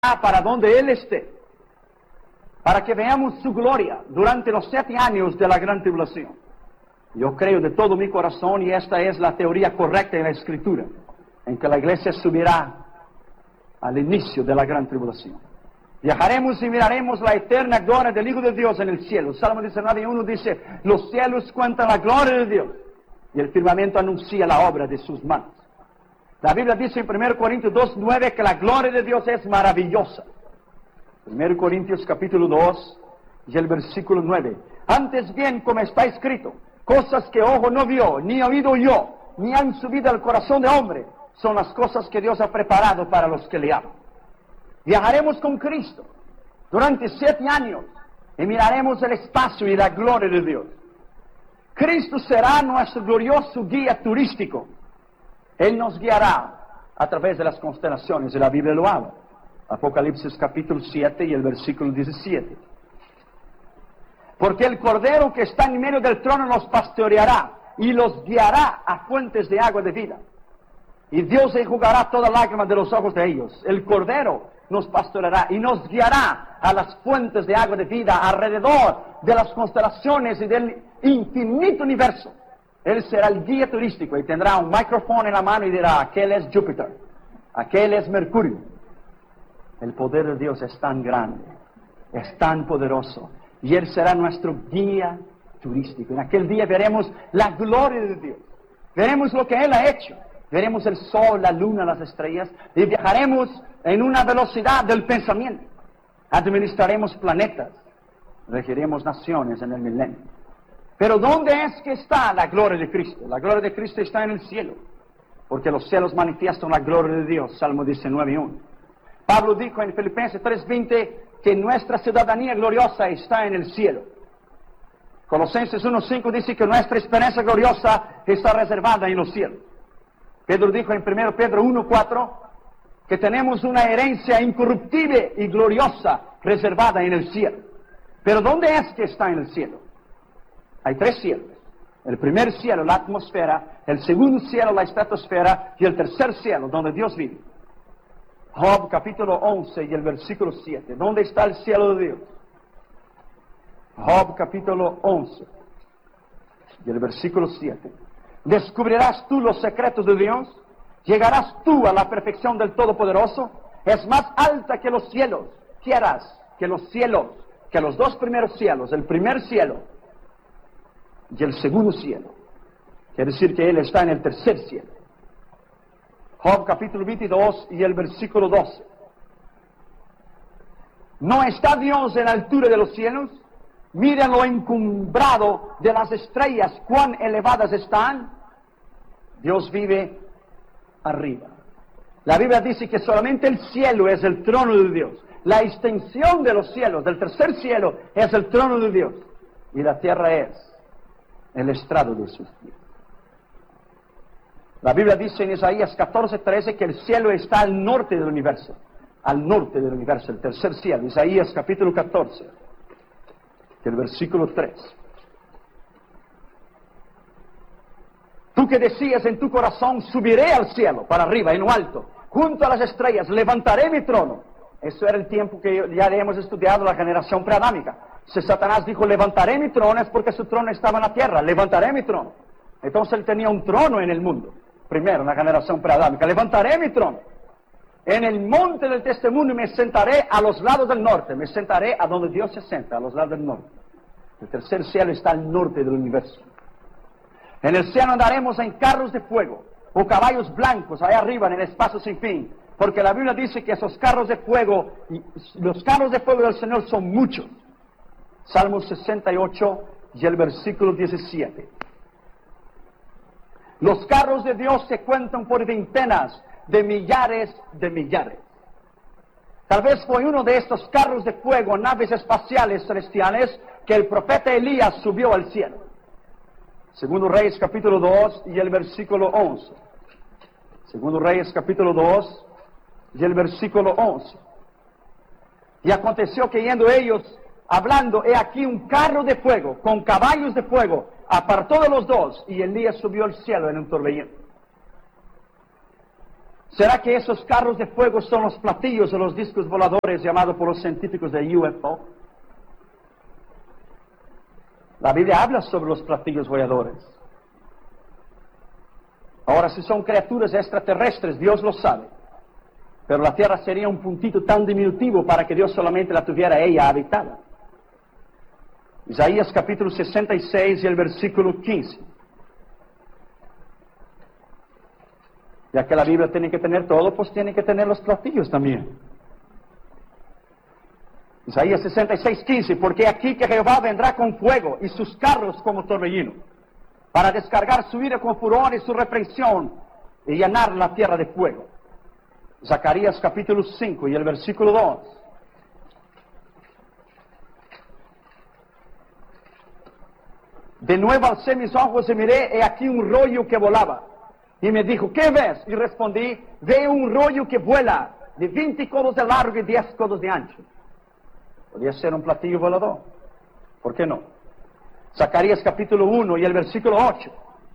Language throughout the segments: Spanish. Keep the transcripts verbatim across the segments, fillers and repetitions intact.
para donde Él esté, para que veamos su gloria durante los siete años de la gran tribulación. Yo creo de todo mi corazón, y esta es la teoría correcta en la Escritura, en que la iglesia subirá al inicio de la gran tribulación. Viajaremos y miraremos la eterna gloria del Hijo de Dios en el cielo. Salmo diecinueve uno dice, los cielos cuentan la gloria de Dios, y el firmamento anuncia la obra de sus manos. La Biblia dice en primero Corintios dos nueve que la gloria de Dios es maravillosa. primero Corintios capítulo dos y el versículo nueve. Antes bien, como está escrito, cosas que ojo no vio, ni oído yo, ni han subido al corazón de hombre, son las cosas que Dios ha preparado para los que le aman. Viajaremos con Cristo durante siete años y miraremos el espacio y la gloria de Dios. Cristo será nuestro glorioso guía turístico. Él nos guiará a través de las constelaciones, y la Biblia lo habla. Apocalipsis capítulo siete y el versículo diecisiete. Porque el Cordero que está en medio del trono los pastoreará y los guiará a fuentes de agua de vida. Y Dios enjugará toda lágrima de los ojos de ellos. El Cordero nos pastoreará y nos guiará a las fuentes de agua de vida alrededor de las constelaciones y del infinito universo. Él será el guía turístico y tendrá un micrófono en la mano y dirá, aquel es Júpiter, aquel es Mercurio. El poder de Dios es tan grande, es tan poderoso, y Él será nuestro guía turístico. En aquel día veremos la gloria de Dios, veremos lo que Él ha hecho, veremos el sol, la luna, las estrellas, y viajaremos en una velocidad del pensamiento. Administraremos planetas, regiremos naciones en el milenio. Pero ¿dónde es que está la gloria de Cristo? La gloria de Cristo está en el cielo, porque los cielos manifiestan la gloria de Dios. Salmo diecinueve uno. Pablo dijo en Filipenses tres veinte que nuestra ciudadanía gloriosa está en el cielo. Colosenses uno cinco dice que nuestra esperanza gloriosa está reservada en los cielos. Pedro dijo en primero Pedro uno cuatro que tenemos una herencia incorruptible y gloriosa reservada en el cielo. Pero ¿dónde es que está en el cielo? Hay tres cielos. El primer cielo, la atmósfera. El segundo cielo, la estratosfera. Y el tercer cielo, donde Dios vive. Job capítulo once y el versículo siete. ¿Dónde está el cielo de Dios? Job capítulo once y el versículo siete. ¿Descubrirás tú los secretos de Dios? ¿Llegarás tú a la perfección del Todopoderoso? Es más alta que los cielos. ¿Qué harás? Que los cielos, que los dos primeros cielos, el primer cielo y el segundo cielo. Quiere decir que Él está en el tercer cielo. Job capítulo veintidós y el versículo doce. ¿No está Dios en la altura de los cielos? Mira lo encumbrado de las estrellas, cuán elevadas están. Dios vive arriba. La Biblia dice que solamente el cielo es el trono de Dios. La extensión de los cielos, del tercer cielo, es el trono de Dios. Y la tierra es el estrado de sus pies. La Biblia dice en Isaías catorce trece que el cielo está al norte del universo. Al norte del universo, el tercer cielo. Isaías capítulo catorce, el versículo tres. Tú que decías en tu corazón, subiré al cielo, para arriba, en lo alto, junto a las estrellas, levantaré mi trono. Eso era el tiempo que ya hemos estudiado la generación preadámica. Si Satanás dijo, levantaré mi trono, es porque su trono estaba en la tierra. Levantaré mi trono. Entonces él tenía un trono en el mundo. Primero, en la generación preadámica. Levantaré mi trono. En el monte del testimonio me sentaré a los lados del norte. Me sentaré a donde Dios se sienta, a los lados del norte. El tercer cielo está al norte del universo. En el cielo andaremos en carros de fuego, o caballos blancos, allá arriba en el espacio sin fin. Porque la Biblia dice que esos carros de fuego, los carros de fuego del Señor son muchos. Salmo sesenta y ocho y el versículo diecisiete. Los carros de Dios se cuentan por veintenas de millares de millares. Tal vez fue uno de estos carros de fuego, naves espaciales celestiales, que el profeta Elías subió al cielo. Segundo Reyes capítulo dos y el versículo once. Segundo Reyes capítulo dos y el versículo once. Y aconteció que yendo ellos hablando, he aquí un carro de fuego, con caballos de fuego, apartó de los dos, y Elías subió al cielo en un torbellino. ¿Será que esos carros de fuego son los platillos de los discos voladores llamados por los científicos de U F O? La Biblia habla sobre los platillos voladores. Ahora, si son criaturas extraterrestres, Dios lo sabe. Pero la tierra sería un puntito tan diminutivo para que Dios solamente la tuviera ella habitada. Isaías capítulo sesenta y seis y el versículo quince. Ya que la Biblia tiene que tener todo, pues tiene que tener los platillos también. Isaías sesenta y seis, quince. Porque aquí que Jehová vendrá con fuego y sus carros como torbellino, para descargar su ira con furor y su reprensión y llenar la tierra de fuego. Zacarías capítulo cinco y el versículo dos. De nuevo alcé mis ojos y miré, he aquí un rollo que volaba. Y me dijo, ¿qué ves? Y respondí, veo un rollo que vuela de veinte codos de largo y diez codos de ancho. Podría ser un platillo volador. ¿Por qué no? Zacarías capítulo uno y el versículo ocho.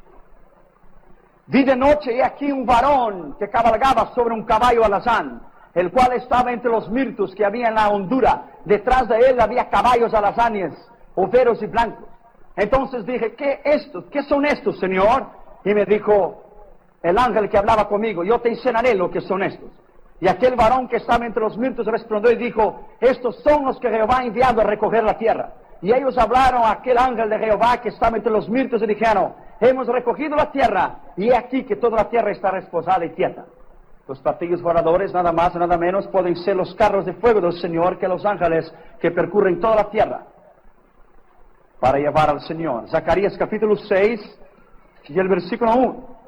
Vi de noche y aquí un varón que cabalgaba sobre un caballo alazán, el cual estaba entre los mirtos que había en la hondura. Detrás de él había caballos alazanes, overos y blancos. Entonces dije, ¿qué estos? ¿Qué son estos, Señor? Y me dijo el ángel que hablaba conmigo, yo te enseñaré lo que son estos. Y aquel varón que estaba entre los mirtos respondió y dijo, estos son los que Jehová ha enviado a recoger la tierra. Y ellos hablaron a aquel ángel de Jehová que estaba entre los mirtos y dijeron, hemos recogido la tierra, y he aquí que toda la tierra está reposada y quieta. Los platillos voladores, nada más y nada menos, pueden ser los carros de fuego del Señor, que los ángeles que percurren toda la tierra para llevar al Señor. Zacarías capítulo seis y el versículo uno.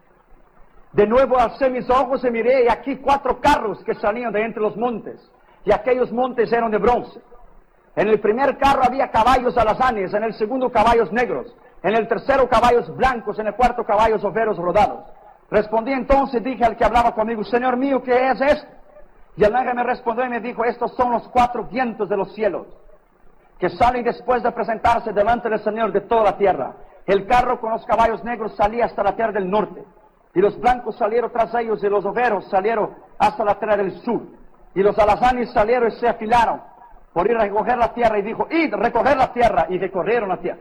De nuevo alcé mis ojos y miré, y aquí cuatro carros que salían de entre los montes, y aquellos montes eran de bronce. En el primer carro había caballos alazanes, en el segundo caballos negros, en el tercero caballos blancos, en el cuarto caballos overos rodados. Respondí entonces, dije al que hablaba conmigo, Señor mío, ¿qué es esto? Y el ángel me respondió y me dijo, estos son los cuatro vientos de los cielos, que salen después de presentarse delante del Señor de toda la tierra. El carro con los caballos negros salía hasta la tierra del norte, y los blancos salieron tras ellos, y los overos salieron hasta la tierra del sur. Y los alazanes salieron y se afilaron por ir a recoger la tierra, y dijo, id, recoger la tierra, y recorrieron la tierra.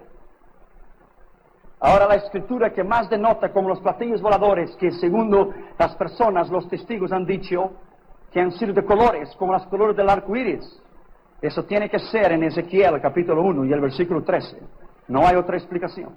Ahora la escritura que más denota como los platillos voladores, que según las personas, los testigos han dicho, que han sido de colores, como los colores del arco iris. Eso tiene que ser en Ezequiel capítulo uno y el versículo trece. No hay otra explicación.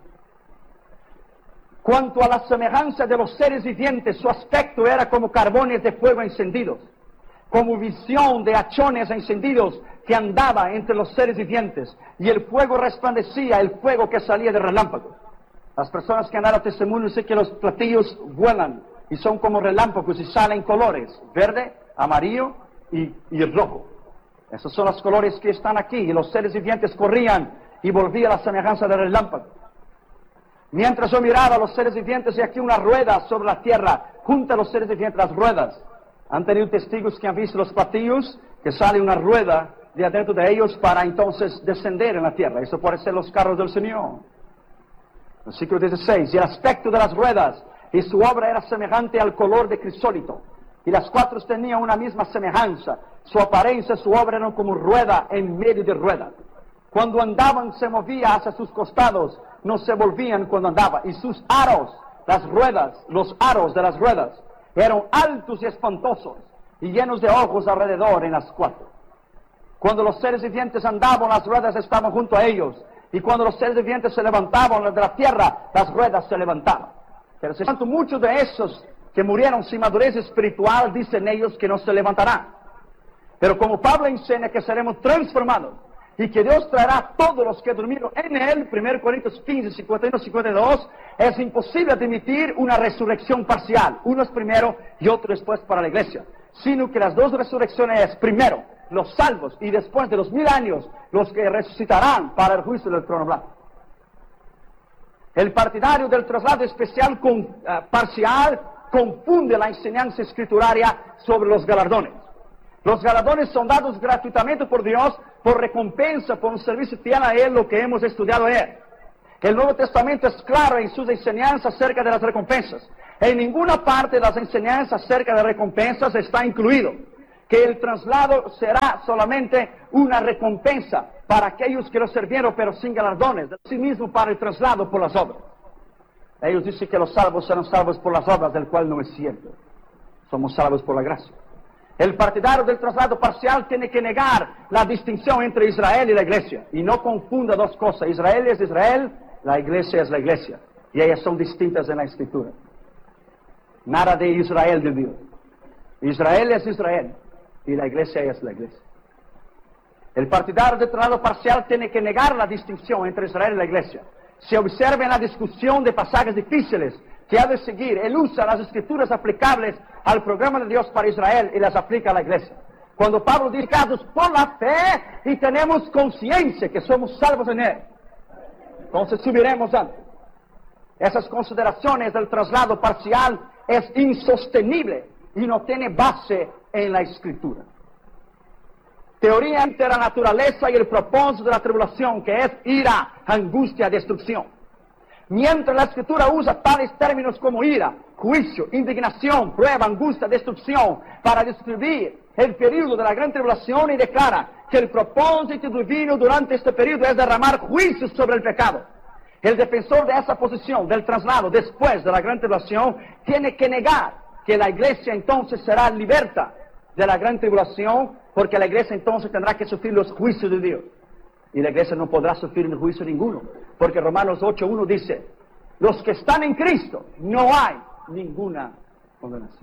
Cuanto a la semejanza de los seres vivientes, su aspecto era como carbones de fuego encendidos, como visión de hachones encendidos que andaba entre los seres vivientes, y el fuego resplandecía, el fuego que salía de relámpagos. Las personas que han dado testimonio dicen que los platillos vuelan y son como relámpagos y salen colores, verde, amarillo y, y rojo. Esos son los colores que están aquí, y los seres vivientes corrían y volvían a la semejanza del relámpago. Mientras yo miraba a los seres vivientes, y aquí una rueda sobre la tierra, junto a los seres vivientes, las ruedas. Han tenido testigos que han visto los platillos, que sale una rueda de adentro de ellos para entonces descender en la tierra. Eso puede ser los carros del Señor. Versículo dieciséis, y el aspecto de las ruedas y su obra era semejante al color de crisólito, y las cuatro tenían una misma semejanza. Su apariencia, su obra eran como rueda en medio de rueda. Cuando andaban se movía hacia sus costados, no se volvían cuando andaba, y sus aros, las ruedas, los aros de las ruedas, eran altos y espantosos, y llenos de ojos alrededor en las cuatro. Cuando los seres vivientes andaban, las ruedas estaban junto a ellos, y cuando los seres vivientes se levantaban de la tierra, las ruedas se levantaban. Pero se tanto muchos de esos que murieron sin madurez espiritual, dicen ellos que no se levantarán. Pero como Pablo enseña que seremos transformados, y que Dios traerá a todos los que durmieron en él, primero Corintios quince, cincuenta y uno, cincuenta y dos, es imposible admitir una resurrección parcial, unos primero y otros después para la iglesia, sino que las dos resurrecciones es primero los salvos, y después de los mil años los que resucitarán para el juicio del trono blanco. El partidario del traslado especial con, uh, parcial confunde la enseñanza escrituraria sobre los galardones. Los galardones son dados gratuitamente por Dios por recompensa, por un servicio fiel a Él, lo que hemos estudiado ayer. El Nuevo Testamento es claro en sus enseñanzas acerca de las recompensas. En ninguna parte de las enseñanzas acerca de recompensas está incluido que el traslado será solamente una recompensa para aquellos que lo sirvieron, pero sin galardones, de sí mismo para el traslado por las obras. Ellos dicen que los salvos serán salvos por las obras, del cual no es cierto. Somos salvos por la gracia. El partidario del traslado parcial tiene que negar la distinción entre Israel y la iglesia. Y no confunda dos cosas. Israel es Israel, la iglesia es la iglesia. Y ellas son distintas en la Escritura. Nada de Israel de Dios. Israel es Israel y la iglesia es la iglesia. El partidario del traslado parcial tiene que negar la distinción entre Israel y la iglesia. Se observa en la discusión de pasajes difíciles que ha de seguir, él usa las escrituras aplicables al programa de Dios para Israel y las aplica a la iglesia. Cuando Pablo dice, por la fe y tenemos conciencia que somos salvos en él, entonces subiremos antes. Esas consideraciones del traslado parcial es insostenible y no tiene base en la Escritura. Teoría entre la naturaleza y el propósito de la tribulación, que es ira, angustia, destrucción. Mientras la Escritura usa tales términos como ira, juicio, indignación, prueba, angustia, destrucción, para describir el periodo de la gran tribulación y declara que el propósito divino durante este periodo es derramar juicio sobre el pecado. El defensor de esa posición, del traslado después de la gran tribulación, tiene que negar que la iglesia entonces será liberta de la gran tribulación, porque la iglesia entonces tendrá que sufrir los juicios de Dios. Y la iglesia no podrá sufrir el juicio ninguno, porque Romanos ocho uno dice, los que están en Cristo, no hay ninguna condenación.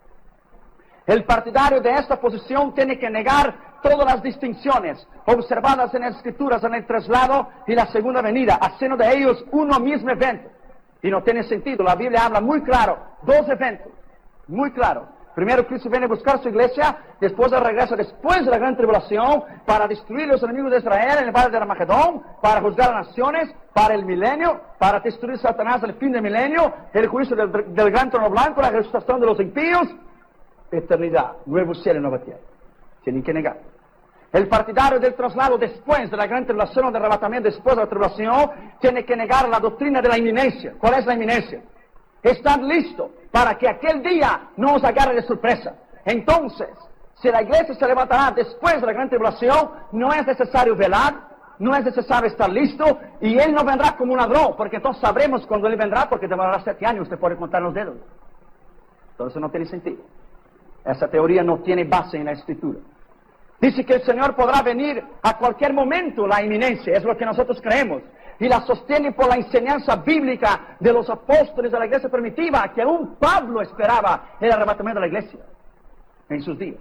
El partidario de esta posición tiene que negar todas las distinciones observadas en las Escrituras en el traslado y la segunda venida, haciendo de ellos uno mismo evento. Y no tiene sentido, la Biblia habla muy claro, dos eventos, muy claro. Primero Cristo viene a buscar su iglesia, después de regreso, después de la gran tribulación, para destruir los enemigos de Israel en el valle de Armagedón, para juzgar a las naciones, para el milenio, para destruir a Satanás al fin del milenio, el juicio del, del gran trono blanco, la resucitación de los impíos, eternidad, nuevo cielo y nueva tierra. Tienen que negar. El partidario del traslado después de la gran tribulación o del arrebatamiento después de la tribulación, tiene que negar la doctrina de la inminencia. ¿Cuál es la inminencia? Estar listo para que aquel día no os agarre de sorpresa. Entonces, si la iglesia se levantará después de la gran tribulación, no es necesario velar, no es necesario estar listo, y Él no vendrá como un ladrón, porque entonces sabremos cuando Él vendrá, porque demorará siete años, usted puede contar los dedos. Entonces no tiene sentido. Esa teoría no tiene base en la Escritura. Dice que el Señor podrá venir a cualquier momento, la inminencia, es lo que nosotros creemos. Y la sostiene por la enseñanza bíblica de los apóstoles de la iglesia primitiva, que aún Pablo esperaba el arrebatamiento de la iglesia en sus días.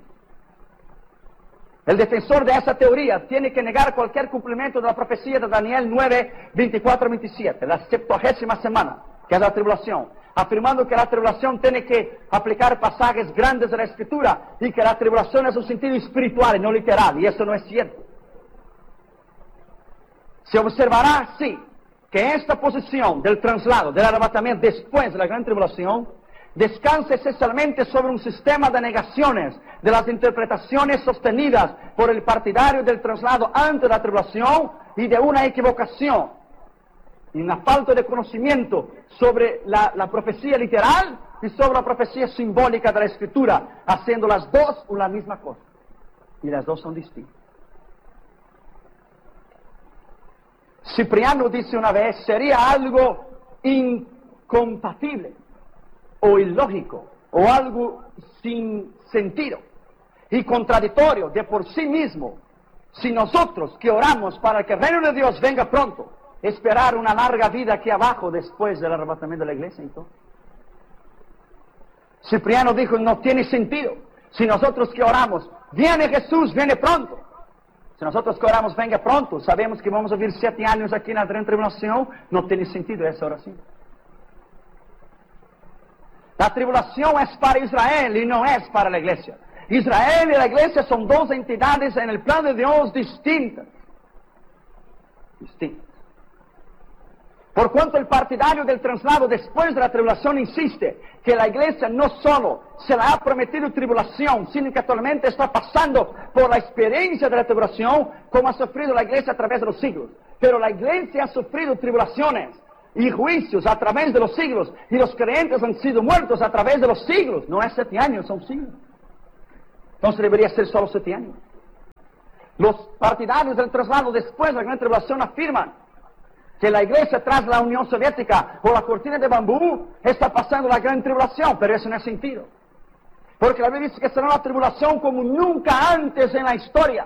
El defensor de esa teoría tiene que negar cualquier cumplimiento de la profecía de Daniel nueve, veinticuatro a veintisiete, la septuagésima semana, que es la tribulación, afirmando que la tribulación tiene que aplicar pasajes grandes de la Escritura y que la tribulación es un sentido espiritual y no literal, y eso no es cierto. Se observará, sí, que esta posición del traslado, del arrebatamiento después de la gran tribulación, descansa esencialmente sobre un sistema de negaciones de las interpretaciones sostenidas por el partidario del traslado antes de la tribulación y de una equivocación y una falta de conocimiento sobre la, la profecía literal y sobre la profecía simbólica de la Escritura, haciendo las dos una misma cosa. Y las dos son distintas. Cipriano dice una vez, sería algo incompatible o ilógico o algo sin sentido y contradictorio de por sí mismo si nosotros que oramos para que el reino de Dios venga pronto, esperar una larga vida aquí abajo después del arrebatamiento de la iglesia. Entonces, Cipriano dijo, no tiene sentido si nosotros que oramos, viene Jesús, viene pronto. Si nosotros que oramos venga pronto, sabemos que vamos a vivir siete años aquí en la gran tribulación, no tiene sentido esa oración. La tribulación es para Israel y no es para la iglesia. Israel y la iglesia son dos entidades en el plan de Dios distintas. Distintas. Por cuanto el partidario del traslado después de la tribulación insiste que la iglesia no solo se le ha prometido tribulación, sino que actualmente está pasando por la experiencia de la tribulación como ha sufrido la iglesia a través de los siglos. Pero la iglesia ha sufrido tribulaciones y juicios a través de los siglos, y los creyentes han sido muertos a través de los siglos. No es siete años, son siglos. Entonces debería ser solo siete años. Los partidarios del traslado después de la gran tribulación afirman que la iglesia tras la Unión Soviética o la cortina de bambú está pasando la gran tribulación, pero eso no es sentido. Porque la Biblia dice que será una tribulación como nunca antes en la historia,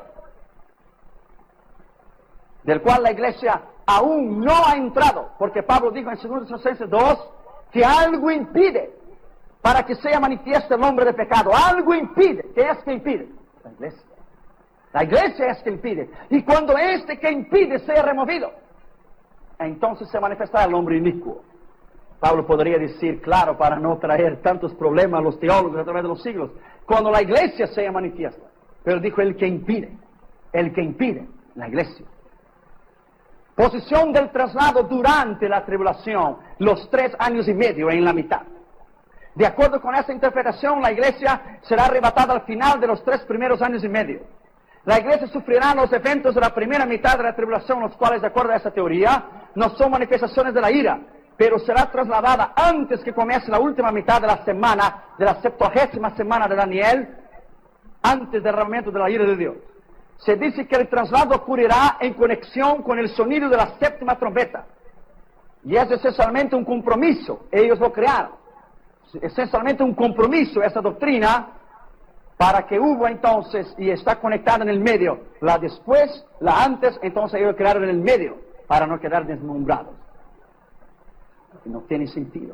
del cual la iglesia aún no ha entrado, porque Pablo dijo en segunda Tesalonicenses dos que algo impide para que sea manifiesto el hombre de pecado. Algo impide. ¿Qué es que impide? La iglesia. La iglesia es que impide. Y cuando este que impide sea removido, entonces se manifestará el hombre inicuo. Pablo podría decir, claro, para no traer tantos problemas a los teólogos a través de los siglos, cuando la iglesia sea manifiesta. Pero dijo el que impide, el que impide, la iglesia. Posición del traslado durante la tribulación, los tres años y medio en la mitad. De acuerdo con esta interpretación, la iglesia será arrebatada al final de los tres primeros años y medio. La iglesia sufrirá los eventos de la primera mitad de la tribulación, los cuales, de acuerdo a esta teoría, no son manifestaciones de la ira, pero será trasladada antes que comience la última mitad de la semana, de la septuagésima semana de Daniel, antes del derramamiento de la ira de Dios. Se dice que el traslado ocurrirá en conexión con el sonido de la séptima trompeta. Y es esencialmente un compromiso, ellos lo crearon. Esencialmente un compromiso, esa doctrina, para que hubo entonces, y está conectada en el medio, la después, la antes, entonces ellos crearon en el medio, para no quedar deslumbrados. No tiene sentido.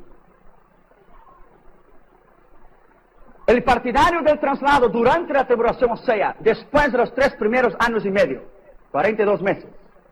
El partidario del traslado durante la tribulación, o sea, después de los tres primeros años y medio, cuarenta y dos meses,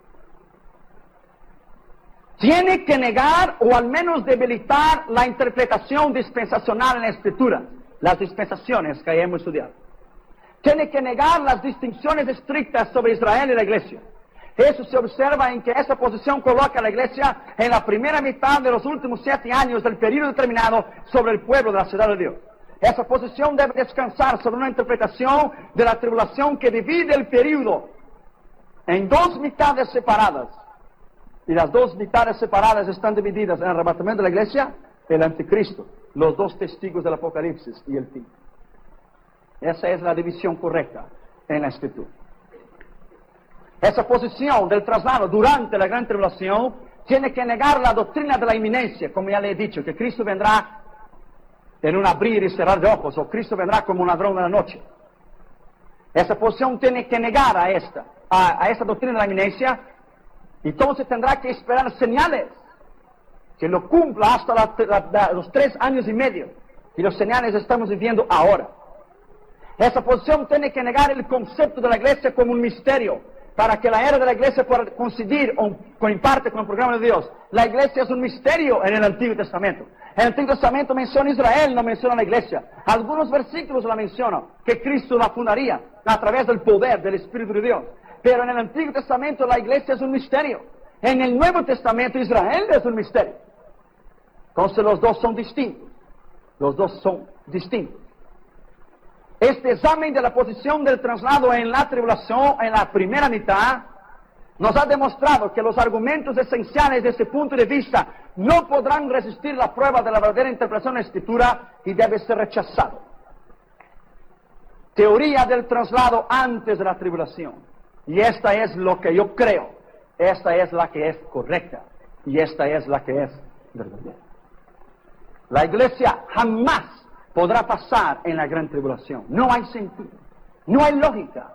tiene que negar o al menos debilitar la interpretación dispensacional en la Escritura, las dispensaciones que hemos estudiado. Tiene que negar las distinciones estrictas sobre Israel y la iglesia. Eso se observa en que esa posición coloca a la iglesia en la primera mitad de los últimos siete años del periodo determinado sobre el pueblo de la ciudad de Dios. Esa posición debe descansar sobre una interpretación de la tribulación que divide el periodo en dos mitades separadas. Y las dos mitades separadas están divididas en el arrebatamiento de la iglesia, el anticristo, los dos testigos del Apocalipsis y el fin. Esa es la división correcta en la Escritura. Esa posición del traslado durante la gran tribulación tiene que negar la doctrina de la inminencia, como ya le he dicho, que Cristo vendrá en un abrir y cerrar de ojos, o Cristo vendrá como un ladrón de la noche. Esa posición tiene que negar a esta, a, a esta doctrina de la inminencia, y entonces tendrá que esperar señales que lo cumpla hasta la, la, la, los tres años y medio, y los señales estamos viviendo ahora. Esa posición tiene que negar el concepto de la iglesia como un misterio, para que la era de la iglesia pueda coincidir o coimparte con el programa de Dios. La iglesia es un misterio en el Antiguo Testamento. El Antiguo Testamento menciona Israel, no menciona la iglesia. Algunos versículos la mencionan, que Cristo la fundaría a través del poder del Espíritu de Dios. Pero en el Antiguo Testamento la iglesia es un misterio. En el Nuevo Testamento Israel es un misterio. Entonces los dos son distintos. Los dos son distintos. Este examen de la posición del traslado en la tribulación, en la primera mitad, nos ha demostrado que los argumentos esenciales de este punto de vista no podrán resistir la prueba de la verdadera interpretación de la Escritura y debe ser rechazado. Teoría del traslado antes de la tribulación. Y esta es lo que yo creo. Esta es la que es correcta. Y esta es la que es verdadera. La iglesia jamás podrá pasar en la gran tribulación. No hay sentido. No hay lógica.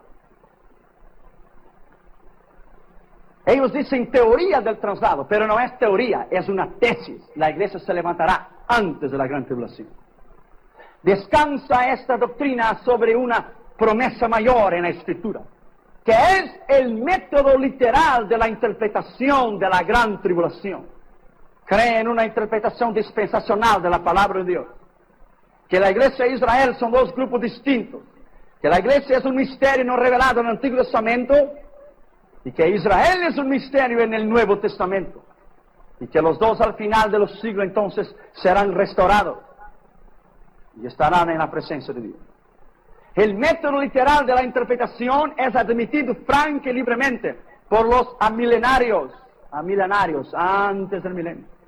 Ellos dicen teoría del traslado, pero no es teoría, es una tesis. La iglesia se levantará antes de la gran tribulación. Descansa esta doctrina sobre una promesa mayor en la Escritura, que es el método literal de la interpretación de la gran tribulación. Cree en una interpretación dispensacional de la palabra de Dios. Que la iglesia e Israel son dos grupos distintos. Que la iglesia es un misterio no revelado en el Antiguo Testamento. Y que Israel es un misterio en el Nuevo Testamento. Y que los dos al final de los siglos entonces serán restaurados. Y estarán en la presencia de Dios. El método literal de la interpretación es admitido franca y libremente por los amilenarios. Amilenarios, antes del milenio.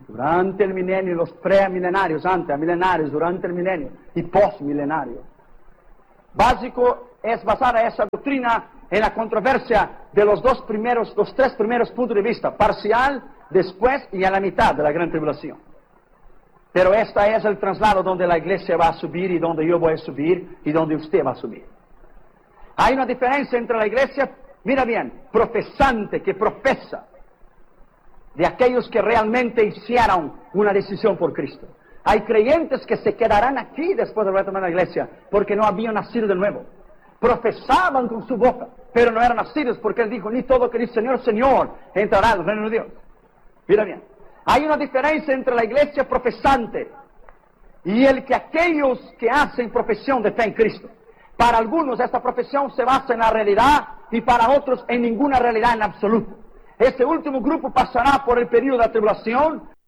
Durante el milenio, los premilenarios, antes, milenarios, durante el milenio y postmilenario. Básico es basada esa doctrina en la controversia de los dos primeros, los tres primeros puntos de vista, parcial, después y a la mitad de la gran tribulación. Pero este es el traslado donde la iglesia va a subir y donde yo voy a subir y donde usted va a subir. Hay una diferencia entre la iglesia, mira bien, profesante, que profesa, de aquellos que realmente hicieron una decisión por Cristo. Hay creyentes que se quedarán aquí después de retomar la iglesia porque no habían nacido de nuevo. Profesaban con su boca, pero no eran nacidos porque Él dijo, ni todo que dice Señor, Señor, entrará al reino de Dios. Mira bien, hay una diferencia entre la iglesia profesante y el que aquellos que hacen profesión de fe en Cristo. Para algunos esta profesión se basa en la realidad y para otros en ninguna realidad en absoluto. Este último grupo pasará por el periodo de la tribulación